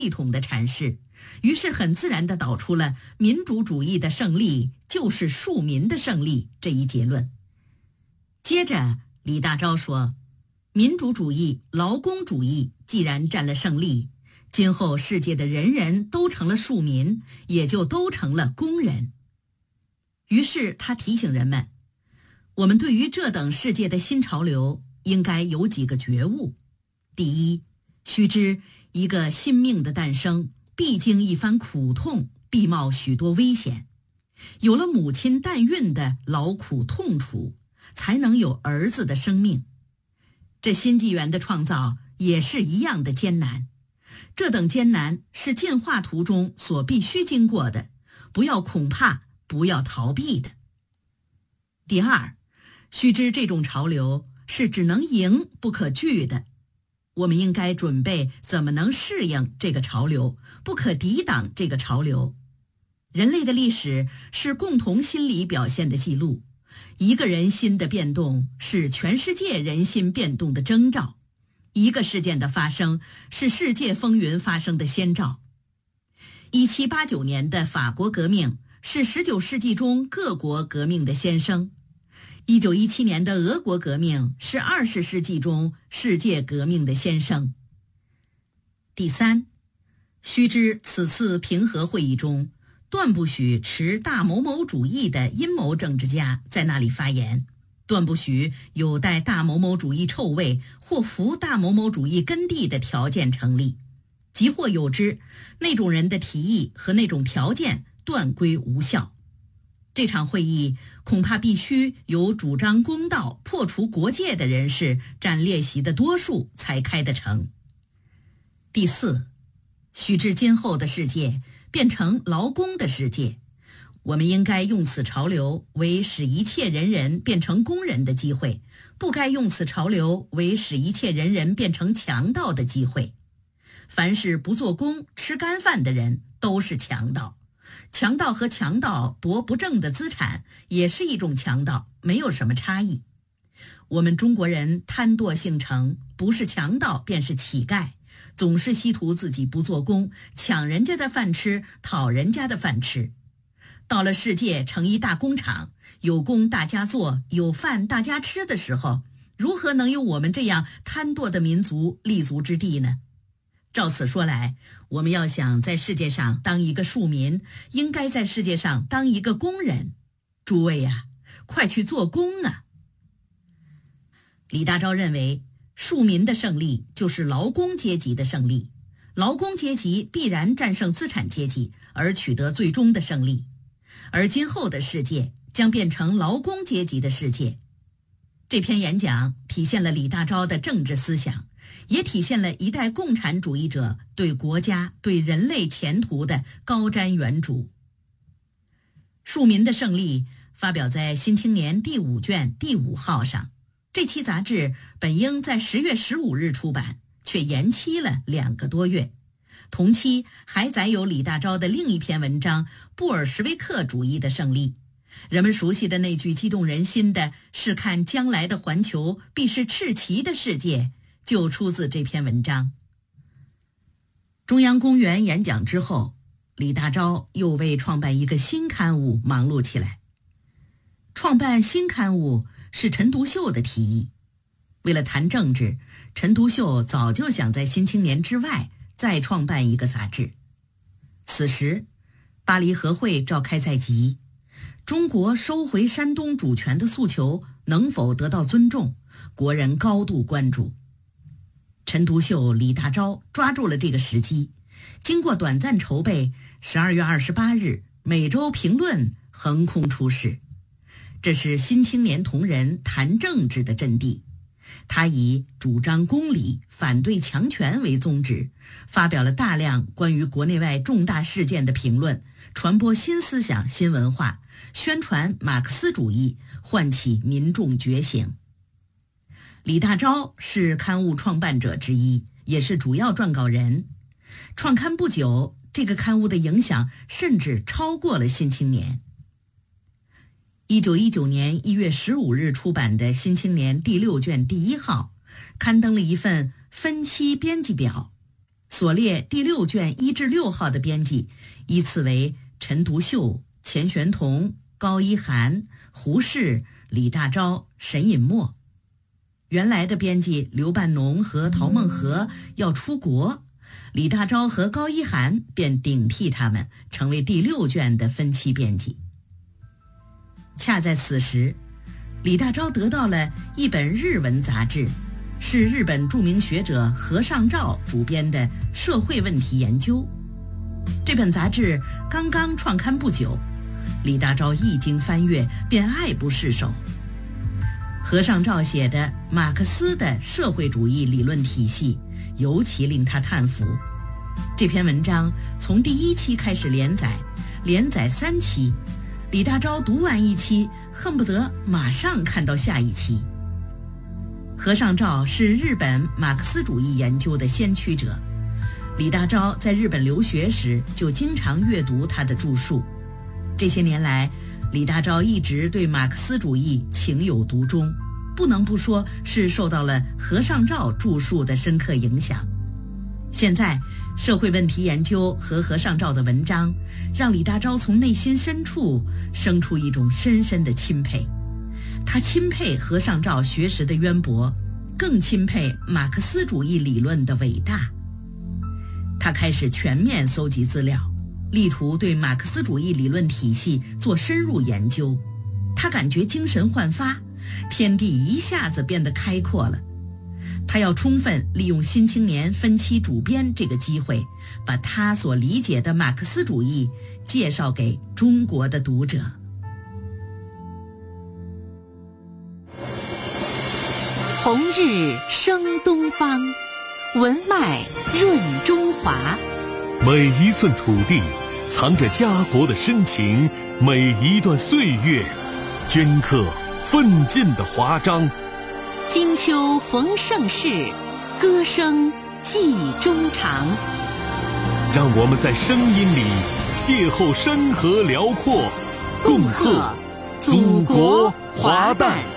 统的阐释，于是很自然地导出了民主主义的胜利就是庶民的胜利这一结论。接着李大钊说，民主主义、劳工主义既然占了胜利，今后世界的人人都成了庶民，也就都成了工人。于是他提醒人们，我们对于这等世界的新潮流应该有几个觉悟。第一，须知一个新命的诞生必经一番苦痛，必冒许多危险，有了母亲代孕的劳苦痛楚，才能有儿子的生命。这新纪元的创造也是一样的艰难，这等艰难是进化途中所必须经过的，不要恐怕，不要逃避的。第二，须知这种潮流是只能迎不可拒的，我们应该准备怎么能适应这个潮流，不可抵挡这个潮流。人类的历史是共同心理表现的记录，一个人心的变动是全世界人心变动的征兆，一个事件的发生是世界风云发生的先兆。1789年的法国革命是19世纪中各国革命的先声，1917年的俄国革命是20世纪中世界革命的先声。第三，须知此次平和会议中，断不许持大某某主义的阴谋政治家在那里发言，断不许有带大某某主义臭味或服大某某主义根蒂的条件成立，即或有之，那种人的提议和那种条件断归无效。这场会议恐怕必须由主张公道、破除国界的人士占列席的多数才开得成。第四，须知今后的世界变成劳工的世界，我们应该用此潮流为使一切人人变成工人的机会，不该用此潮流为使一切人人变成强盗的机会。凡是不做工、吃干饭的人都是强盗，强盗和强盗夺不正的资产也是一种强盗，没有什么差异。我们中国人贪惰性成，不是强盗便是乞丐，总是希图自己不做工，抢人家的饭吃，讨人家的饭吃。到了世界成一大工厂，有工大家做，有饭大家吃的时候，如何能有我们这样贪惰的民族立足之地呢？照此说来，我们要想在世界上当一个庶民，应该在世界上当一个工人。诸位呀，快去做工啊！李大钊认为，庶民的胜利就是劳工阶级的胜利，劳工阶级必然战胜资产阶级，而取得最终的胜利。而今后的世界将变成劳工阶级的世界。这篇演讲体现了李大钊的政治思想，也体现了一代共产主义者对国家、对人类前途的高瞻远瞩。庶民的胜利发表在《新青年》第5卷第5号上，这期杂志本应在10月15日出版，却延期了2个多月。同期还载有李大钊的另一篇文章《布尔什维克主义的胜利》。人们熟悉的那句激动人心的“是看将来的环球必是赤旗的世界”，就出自这篇文章。中央公园演讲之后，李大钊又为创办一个新刊物忙碌起来。创办新刊物是陈独秀的提议。为了谈政治，陈独秀早就想在《新青年》之外再创办一个杂志。此时，巴黎和会召开在即，中国收回山东主权的诉求能否得到尊重，国人高度关注。陈独秀、李大钊抓住了这个时机，经过短暂筹备，12月28日，《每周评论》横空出世。这是新青年同仁谈政治的阵地。他以主张公理、反对强权为宗旨，发表了大量关于国内外重大事件的评论，传播新思想、新文化，宣传马克思主义，唤起民众觉醒。李大钊是刊物创办者之一，也是主要撰稿人。创刊不久，这个刊物的影响甚至超过了《新青年》。1919年1月15日出版的《新青年》第6卷第1号，刊登了一份分期编辑表。 所列第6卷1至6号的编辑依次为陈独秀、钱玄同、高一涵、胡适、李大钊、沈尹默。原来的编辑刘半农和陶孟和要出国，李大钊和高一涵便顶替他们，成为第6卷的分期编辑。恰在此时，李大钊得到了一本日文杂志，是日本著名学者和尚照主编的《社会问题研究》。这本杂志刚刚创刊不久，李大钊一经翻阅便爱不释手。和尚照写的马克思的社会主义理论体系尤其令他叹服。这篇文章从第1期开始连载3期，李大钊读完1期恨不得马上看到下一期。和尚照是日本马克思主义研究的先驱者，李大钊在日本留学时就经常阅读他的著述。这些年来，李大钊一直对马克思主义情有独钟，不能不说是受到了和尚照著述的深刻影响。现在社会问题研究和和尚照的文章，让李大钊从内心深处生出一种深深的钦佩。他钦佩和尚照学识的渊博，更钦佩马克思主义理论的伟大。他开始全面搜集资料，力图对马克思主义理论体系做深入研究。他感觉精神焕发，天地一下子变得开阔了。他要充分利用《新青年》分期主编这个机会，把他所理解的马克思主义介绍给中国的读者。 红日升东方，文脉润中华。 每一寸土地藏着家国的深情，每一段岁月镌刻奋进的华章。 金秋逢盛世，歌声寄衷肠。 让我们在声音里邂逅山河辽阔，共贺祖国华诞。